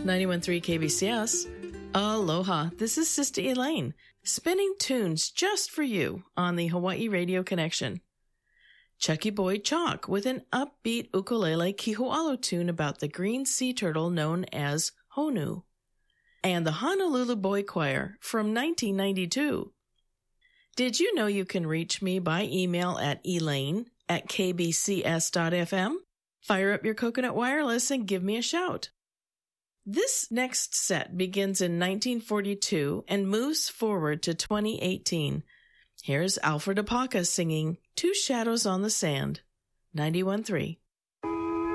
91.3 KBCS. Aloha, this is Sister Elaine, spinning tunes just for you on the Hawaii Radio Connection. Chucky Boy Chalk with an upbeat ukulele kihoalo tune about the green sea turtle known as Honu. And the Honolulu Boy Choir from 1992. Did you know you can reach me by email at elaine@kbcs.fm? Fire up your coconut wireless and give me a shout. This next set begins in 1942 and moves forward to 2018. Here's Alfred Apaka singing Two Shadows on the Sand, 91.3.